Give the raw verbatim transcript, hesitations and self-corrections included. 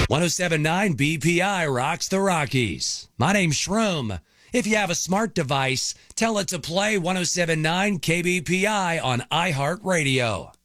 ten seventy-nine B P I rocks the Rockies. My name's Shroom. If you have a smart device, tell it to play ten seventy-nine K B P I on iHeartRadio.